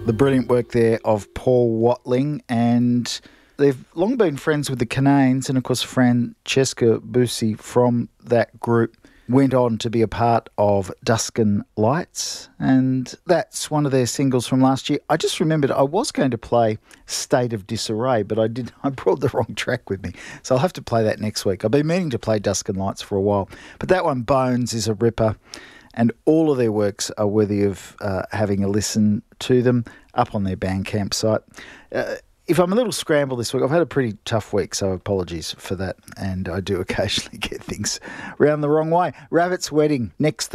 The brilliant work there of Paul Watling, and they've long been friends with the Cananes, and of course Francesca Busi from that group went on to be a part of Duskin Lights, and that's one of their singles from last year. I just remembered I was going to play State of Disarray, but I brought the wrong track with me, so I'll have to play that next week. I've been meaning to play Duskin Lights for a while, but that one, Bones, is a ripper, and all of their works are worthy of having a listen to them up on their Bandcamp site. If I'm a little scrambled this week, I've had a pretty tough week, so apologies for that. And I do occasionally get things round the wrong way. Rabbit's Wedding next